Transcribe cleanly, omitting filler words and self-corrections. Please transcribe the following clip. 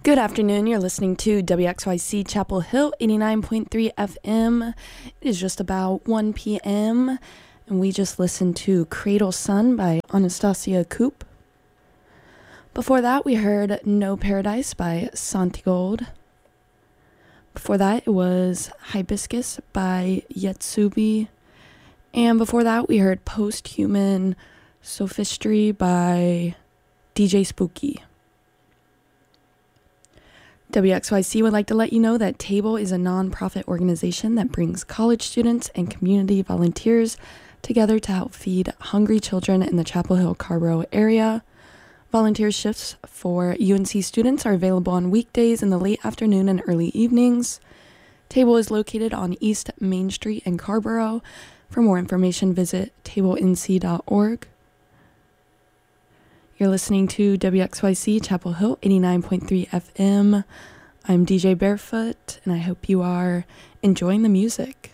Good afternoon. You're listening to WXYC Chapel Hill 89.3 FM. It is just about 1 p.m. and we just listened to Cradle Sun by Anastasia Coop. Before that, we heard No Paradise by Santigold. Before that, it was Hibiscus by Yetsubi. And before that, we heard Post-Human Sophistry by DJ Spooky. WXYC would like to let you know that Table is a non-profit organization that brings college students and community volunteers together to help feed hungry children in the Chapel Hill-Carborough area. Volunteer shifts for UNC students are available on weekdays in the late afternoon and early evenings. Table is located on East Main Street in Carborough. For more information, visit tablenc.org. You're listening to WXYC Chapel Hill 89.3 FM. I'm DJ Barefoot, and I hope you are enjoying the music.